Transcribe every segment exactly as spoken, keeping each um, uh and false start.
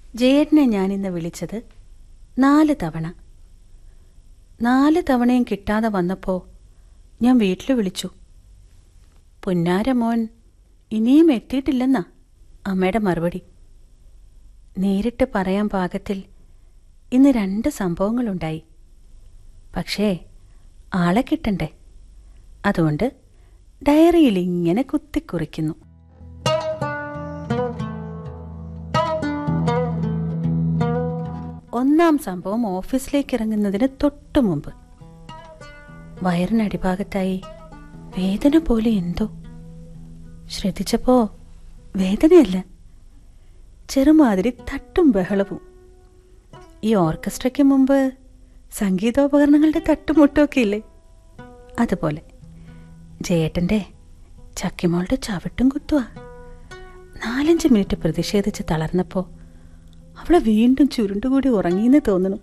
ജയേട്ടനെ ഞാനിന്ന് വിളിച്ചത് നാല് തവണ. നാല് തവണയും കിട്ടാതെ വന്നപ്പോൾ ഞാൻ വീട്ടിൽ വിളിച്ചു. പുന്നാരമോൻ ഇനിയും എത്തിയിട്ടില്ലെന്നാ അമ്മയുടെ മറുപടി. നേരിട്ട് പറയാൻ പാകത്തിൽ ഇന്ന് രണ്ട് സംഭവങ്ങളുണ്ടായി. പക്ഷേ ആളെ കിട്ടണ്ടേ, അതുകൊണ്ട് ഡയറിയിൽ ഇങ്ങനെ കുത്തിക്കുറിക്കുന്നു. ഒന്നാം സംഭവം ഓഫീസിലേക്ക് ഇറങ്ങുന്നതിന് തൊട്ടു മുമ്പ്. വയറിനടിഭാഗത്തായി വേദന പോലെ എന്തോ. ശ്രദ്ധിച്ചപ്പോ വേദനയല്ല, ചെറുമാതിരി തട്ടും ബഹളവും. ഈ ഓർക്കസ്ട്രയ്ക്ക് മുമ്പ് സംഗീതോപകരണങ്ങളുടെ തട്ടുമുട്ടൊക്കെ ഇല്ലേ, അതുപോലെ. ജയേട്ടൻ്റെ ചക്കിമോളുടെ ചവിട്ടും കുത്തുക. നാലഞ്ച് മിനിറ്റ് പ്രതിഷേധിച്ച് തളർന്നപ്പോൾ അവളെ വീണ്ടും ചുരുണ്ടുകൂടി ഉറങ്ങിയെന്ന് തോന്നുന്നു.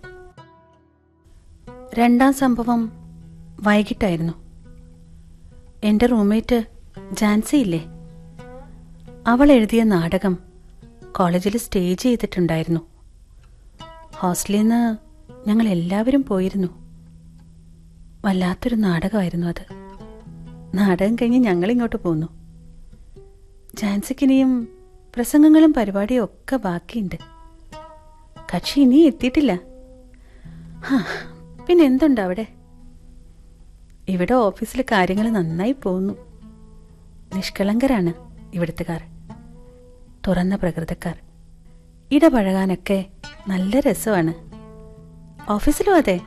രണ്ടാം സംഭവം വൈകിട്ടായിരുന്നു. എൻ്റെ റൂംമേറ്റ് ജാൻസി ഇല്ലേ, അവൾ എഴുതിയ നാടകം കോളേജിൽ സ്റ്റേജ് ചെയ്തിട്ടുണ്ടായിരുന്നു. ഹോസ്റ്റലിൽ നിന്ന് ഞങ്ങൾ എല്ലാവരും പോയിരുന്നു. വല്ലാത്തൊരു നാടകമായിരുന്നു അത്. നാടകം കഴിഞ്ഞ് ഞങ്ങളിങ്ങോട്ട് പോന്നു. ജാൻസിക്കിനിയും പ്രസംഗങ്ങളും പരിപാടിയും ഒക്കെ ബാക്കിയുണ്ട്. കക്ഷി ഇനി എത്തിയിട്ടില്ല. ഹാ, പിന്നെ എന്തുണ്ട് അവിടെ? ഇവിടെ ഓഫീസിലെ കാര്യങ്ങൾ നന്നായി പോകുന്നു. നിഷ്കളങ്കരാണ് ഇവിടുത്തുകാർ, തുറന്ന പ്രകൃതക്കാർ. ഇടപഴകാനൊക്കെ നല്ല രസമാണ്. ഓഫീസിലും അതെ.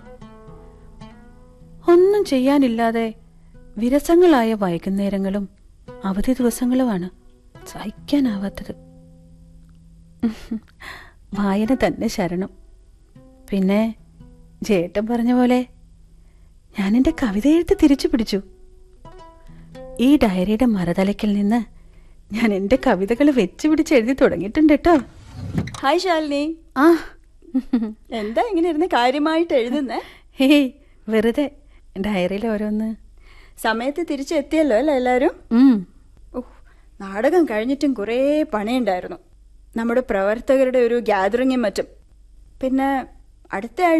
ഒന്നും ചെയ്യാനില്ലാതെ വിരസങ്ങളായ വൈകുന്നേരങ്ങളും അവധി ദിവസങ്ങളുമാണ് സഹിക്കാനാവാത്തത്. വായന തന്നെ ശരണം. പിന്നെ ജേട്ടൻ പറഞ്ഞ പോലെ ഞാൻ എൻ്റെ കവിത എഴുത്ത് തിരിച്ചു പിടിച്ചു. ഈ ഡയറിയുടെ മറതലയ്ക്കിൽ നിന്ന് ഞാൻ എൻ്റെ കവിതകൾ വെച്ച് പിടിച്ച് എഴുതി തുടങ്ങിയിട്ടുണ്ട് കേട്ടോ. ഹായ് ശാലിനി. ആ, എന്താ ഇങ്ങനെ ഇരുന്ന് കാര്യമായിട്ട് എഴുതുന്നേ? ഹേയ്, വെറുതെ ഡയറിയിൽ ഓരോന്ന്. സമയത്ത് തിരിച്ചെത്തിയല്ലോ അല്ലേ എല്ലാവരും? ഓഹ്, നാടകം കഴിഞ്ഞിട്ടും കുറേ പണിയുണ്ടായിരുന്നു. നമ്മുടെ പ്രവർത്തകരുടെ ഒരു ഗ്യാതറിങ്ങും മറ്റും. പിന്നെ അടുത്ത